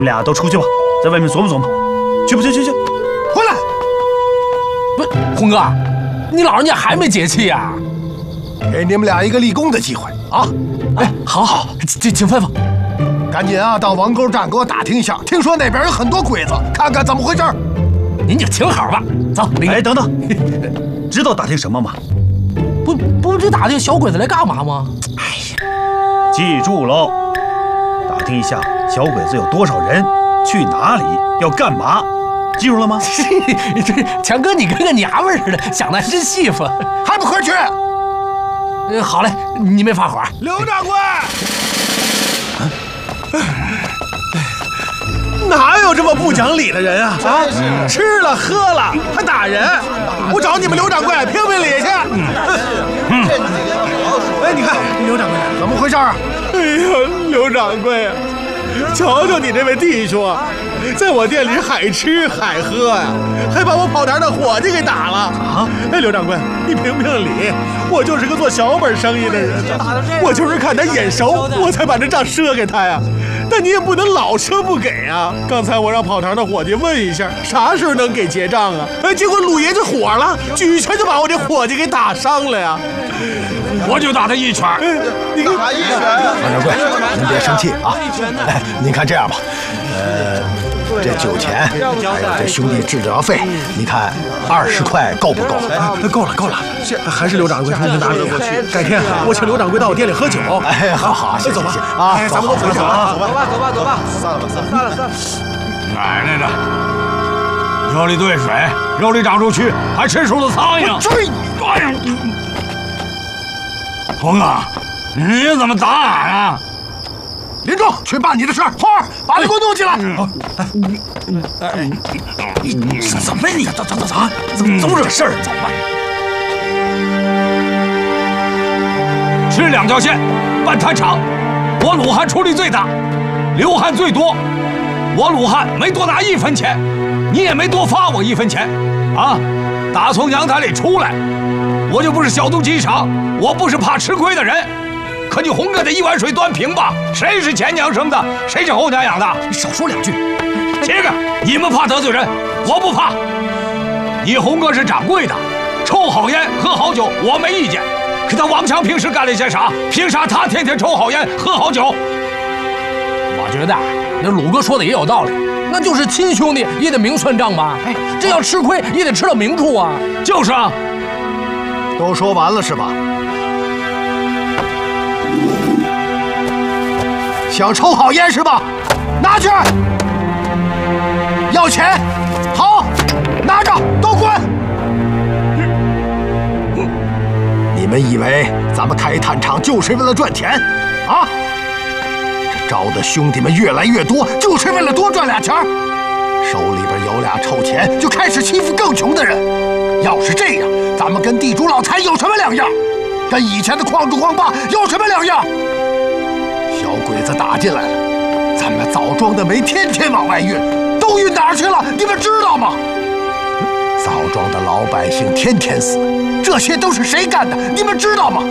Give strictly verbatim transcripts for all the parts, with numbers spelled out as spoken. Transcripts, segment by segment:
你俩都出去吧，在外面琢磨琢磨。去不去？去去， 回来！ 不，红哥，你老人家还没解气呀？ 给你们俩一个立功的机会啊！ 哎，好好，请请吩咐。 赶紧啊，到王沟站给我打听一下，听说那边有很多鬼子，看看怎么回事。 您就请好吧。走， 哎，等等，知道打听什么吗？ 不，不知打听小鬼子来干嘛吗？ 哎呀，记住喽，打听一下小鬼子有多少人，去哪里，要干嘛，记住了吗？ 这强哥，你跟个娘们似的，想的还真细乎， 还不快去！ 呃，好嘞，你没发火。 刘掌柜，哪有这么不讲理的人啊？啊，吃了喝了还打人！我找你们刘掌柜评评理去。嗯，哎，你看刘掌柜怎么回事啊？ 哎呀，刘掌柜啊，瞧瞧你这位弟兄啊，在我店里海吃海喝呀、啊，还把我跑堂的伙计给打了啊！哎，刘掌柜，你评评理，我就是个做小本生意的人，我就是看他眼熟，我才把这账赊给他呀。但你也不能老赊不给啊！刚才我让跑堂的伙计问一下，啥时候能给结账啊？哎，结果鲁爷就火了，举拳就把我这伙计给打伤了呀！ 我就打他一拳。 你打一拳， 王掌柜，您别生气啊！哎，您看这样吧，呃，这酒钱还有这兄弟治疗费，你看二十块够不够？ 够了够了，这还是刘掌柜通情达理啊！改天我请刘掌柜到我店里喝酒。 哎，好好，行走吧啊， 哎，咱们都走走啊，走吧走吧走吧，算了吧算了算了算了。 奶奶的，酒里兑水，肉里长出蛆，还吃出了苍蝇。 追！ 哎呀！红哥，你怎么打俺啊？ 林冲，去办你的事儿。花儿，把你给我弄进来。 你怎么你走走走走，怎么总惹事儿？走吧。 吃两条线，办摊场。我鲁汉出力最大，流汗最多。我鲁汉没多拿一分钱，你也没多发我一分钱，啊！打从阳台里出来，我就不是小肚鸡肠，我不是怕吃亏的人。可你红哥的一碗水端平吧？谁是前娘生的？谁是后娘养的？ 你少说两句。 这个你们怕得罪人，我不怕。你红哥是掌柜的，抽好烟喝好酒，我没意见。可他王强平时干了些啥？凭啥他天天抽好烟喝好酒？ 我觉得那鲁哥说的也有道理，那就是亲兄弟也得明算账吧？哎，这要吃亏也得吃到明处啊。 就是啊。 都说完了是吧？想抽好烟是吧？拿去！要钱？好，拿着，都滚！你们以为咱们开炭厂就是为了赚钱啊？这招的兄弟们越来越多，就是为了多赚俩钱儿。手里边有俩臭钱，就开始欺负更穷的人。要是这样，咱们跟地主老财有什么两样？跟以前的矿主矿霸有什么两样？小鬼子打进来了，咱们枣庄的煤天天往外运，都运哪儿去了？你们知道吗？枣庄的老百姓天天死，这些都是谁干的？你们知道吗？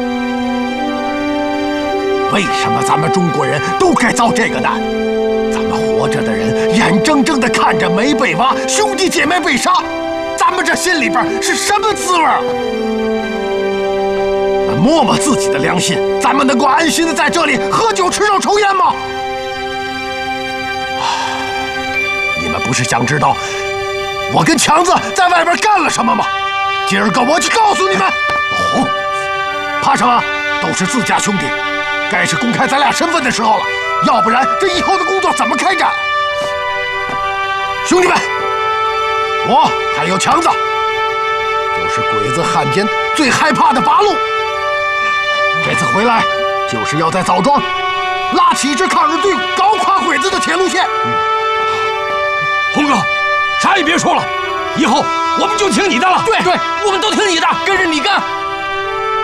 为什么咱们中国人都该遭这个难？咱们活着的人眼睁睁地看着煤被挖，兄弟姐妹被杀，咱们这心里边是什么滋味啊？摸摸自己的良心，咱们能够安心的在这里喝酒吃肉抽烟吗？你们不是想知道我跟强子在外边干了什么吗？今儿个我就告诉你们。老胡，怕什么？都是自家兄弟，该是公开咱俩身份的时候了，要不然这以后的工作怎么开展？兄弟们，我还有强子，就是鬼子汉奸最害怕的八路。这次回来，就是要在枣庄拉起一支抗日队伍，搞垮鬼子的铁路线。嗯、 红哥，啥也别说了，以后我们就听你的了。 对对，我们都听你的，跟着你干。